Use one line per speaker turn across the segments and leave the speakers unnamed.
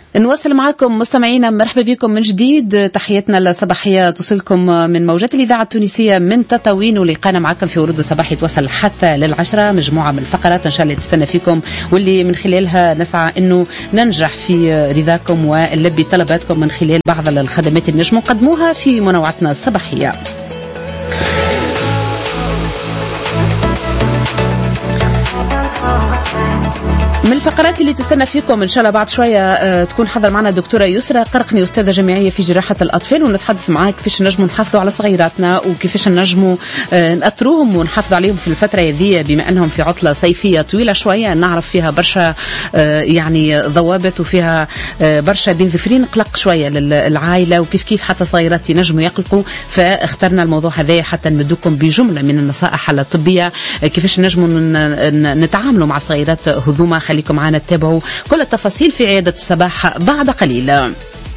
نواصل معكم مستمعينا، مرحبا بكم من جديد. تحياتنا الصباحية توصلكم من موجات الإذاعة التونسية من تطاوين، ولقانا معكم في ورود الصباح يتوصل حتى للعشرة. مجموعة من الفقرات إن شاء الله تستنى فيكم، واللي من خلالها نسعى إنه ننجح في رضاكم ونلبي طلباتكم من خلال بعض الخدمات اللي نجم نقدموها في منوعتنا الصباحية. من الفقرات اللي تستنى فيكم إن شاء الله بعد شوية تكون حضر معنا الدكتورة يسرى قرقني، أستاذة جامعية في جراحة الأطفال، ونتحدث معاك كيفاش نجموا نحافظوا على صغيراتنا وكيفاش نجموا نأطروهم ونحافظوا عليهم في الفترة هذه، بما أنهم في عطلة صيفية طويلة شوية نعرف فيها برشا يعني ضوابط وفيها برشا بنذفرين قلق شوية للعائلة، وكيف كيف حتى صغيراتي نجموا يقلقوا. فاخترنا الموضوع هذا حتى نمدوكم بجملة من النصائح الطبية كيفاش نجموا نتعاملوا مع صغيرات هذوما. خليكم معنا تتابعوا كل التفاصيل في عيادة الصباح بعد قليل.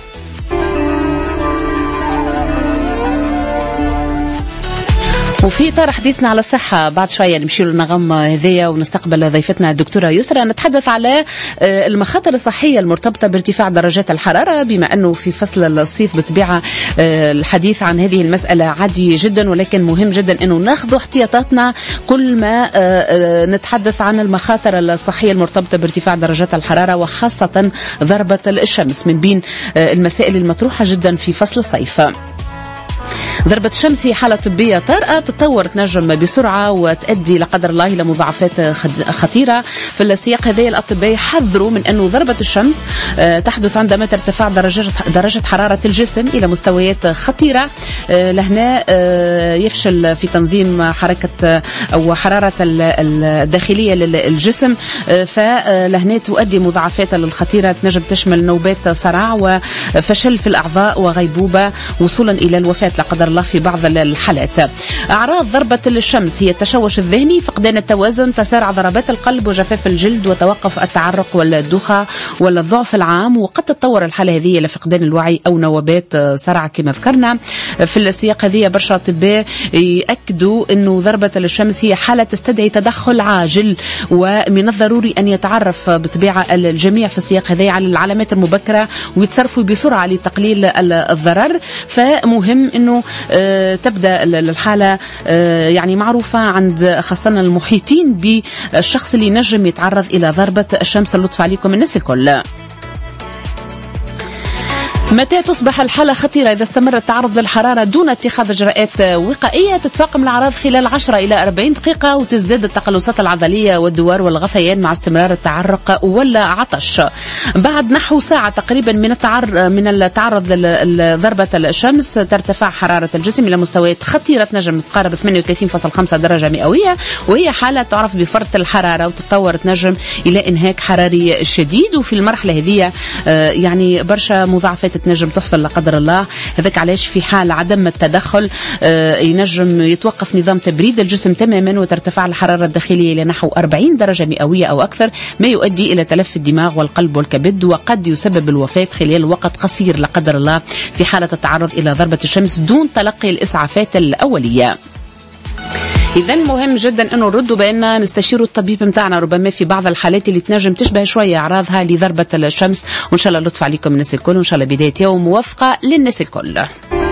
وفي إطار حديثنا على الصحة بعد شوية نمشي للنغم هذية ونستقبل ضيفتنا الدكتورة يسرى، نتحدث على المخاطر الصحية المرتبطة بارتفاع درجات الحرارة، بما أنه في فصل الصيف بطبيعة الحديث عن هذه المسألة عادي جدا، ولكن مهم جدا أنه ناخذ احتياطاتنا كل ما نتحدث عن المخاطر الصحية المرتبطة بارتفاع درجات الحرارة، وخاصة ضربة الشمس من بين المسائل المطروحة جدا في فصل الصيف. ضربة الشمس هي حالة طبية طارئة تتطور تنجم بسرعة وتؤدي لا قدر الله إلى مضاعفات خطيرة. في السياق هذا الأطباء يحذروا من أنه ضربة الشمس تحدث عندما ترتفع درجة حرارة الجسم إلى مستويات خطيرة. لهنا يفشل في تنظيم حركة أو حرارة الداخلية للجسم، فلهنا تؤدي مضاعفات الخطيرة تنجم تشمل نوبات صرع وفشل في الأعضاء وغيبوبة وصولا إلى الوفاة لا قدر الله في بعض الحالات. أعراض ضربة الشمس هي التشوش الذهني، فقدان التوازن، تسارع ضربات القلب وجفاف الجلد وتوقف التعرق والدوخة والضعف العام، وقد تتطور الحالة هذه إلى فقدان الوعي أو نوبات صرع كما ذكرنا. في السياق هذه برشا أطباء يأكدوا أنه ضربة الشمس هي حالة تستدعي تدخل عاجل، ومن الضروري أن يتعرف بطبيعة الجميع في السياق هذه على العلامات المبكرة ويتصرفوا بسرعة لتقليل الضرر. فمهم أنه تبدأ الحالة يعني معروفة عند خاصة المحيطين بالشخص اللي نجم يتعرض إلى ضربة الشمس. اللطف عليكم الناس الكل. متى تصبح الحالة خطيرة؟ إذا استمر التعرض للحرارة دون اتخاذ إجراءات وقائية. تتفاقم الأعراض خلال 10 إلى 40 دقيقة، وتزداد التقلصات العضلية والدوار والغثيان مع استمرار التعرق ولا عطش. بعد نحو ساعة تقريبا من التعرض لضربة الشمس ترتفع حرارة الجسم إلى مستويات خطيرة تنجم تقارب 38.5 درجة مئوية، وهي حالة تعرف بفرط الحرارة، وتتطور تنجم إلى إنهاك حراري شديد. وفي المرحلة هذه يعني برشا مضاعفات تنجم تحصل لا قدر الله. هذاك علاش في حال عدم التدخل ينجم يتوقف نظام تبريد الجسم تماما، وترتفع الحرارة الداخلية إلى نحو 40 درجة مئوية أو أكثر، ما يؤدي إلى تلف الدماغ والقلب والكبد، وقد يسبب الوفاة خلال وقت قصير لا قدر الله في حالة التعرض إلى ضربة الشمس دون تلقي الإسعافات الأولية. إذا مهم جدا أنه نردوا بأننا نستشيروا الطبيب متاعنا، ربما في بعض الحالات اللي تنجم تشبه شوية أعراضها لضربة الشمس. وإن شاء الله لطف عليكم الناس الكل، وإن شاء الله بداية يوم موفقة للناس الكل.